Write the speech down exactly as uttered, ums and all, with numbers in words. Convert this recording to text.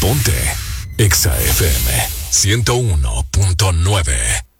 Ponte Exa F M ciento uno punto nueve.